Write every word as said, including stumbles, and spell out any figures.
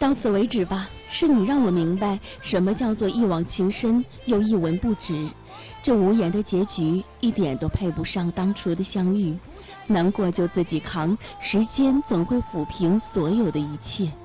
到此为止吧。是你让我明白什么叫做一往情深又一文不值。这无言的结局一点都配不上当初的相遇。难过就自己扛，时间总会抚平所有的一切。